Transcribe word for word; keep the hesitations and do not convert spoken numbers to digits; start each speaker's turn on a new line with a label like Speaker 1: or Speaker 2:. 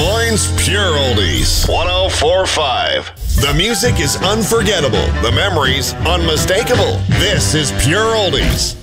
Speaker 1: Moines Pure Oldies. one oh four point five. The music is unforgettable. The memories unmistakable. This is Pure Oldies.